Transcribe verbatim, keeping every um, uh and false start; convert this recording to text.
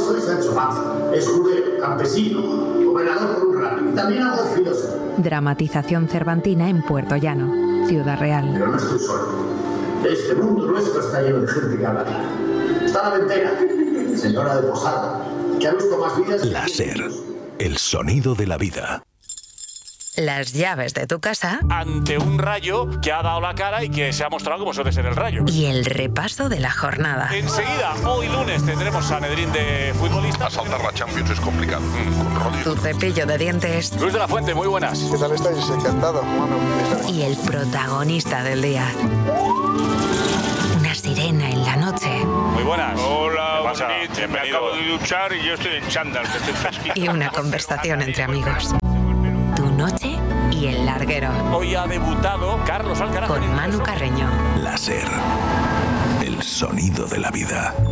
soy Sancho Panza. Es judeo, campesino, gobernador por un rato y también algo filósofo. Dramatización cervantina en Puerto Llano, Ciudad Real. Pero no estoy solo. Este mundo nuestro está lleno de gente que habla claro. Está la ventera, señora de Posada, que ha visto más vidas... La SER, el sonido de la vida. Las llaves de tu casa ante un Rayo que ha dado la cara y que se ha mostrado como suele ser el Rayo. y el repaso de la jornada. Enseguida, hoy lunes, tendremos Sanedrín de futbolistas. Asaltar la Champions es complicado. Mm, con Rodri. Tu cepillo de dientes Luis de la Fuente, muy buenas. ¿Qué tal estáis? Encantado. Bueno, y el protagonista del día. Una sirena en la noche Muy buenas. Hola, ¿Qué pasa? bonito. Me Bienvenido. acabo de duchar y yo estoy en chándal. Que estoy fresquito. y una conversación entre amigos. Tu noche y el larguero. Hoy ha debutado Carlos Alcaraz. Con Manu Carreño. La SER, el sonido de la vida.